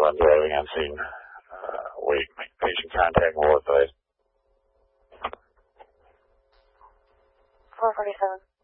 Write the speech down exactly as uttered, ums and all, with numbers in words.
on driving unseen. Uh, wait, make patient contact, more advice. four forty-seven.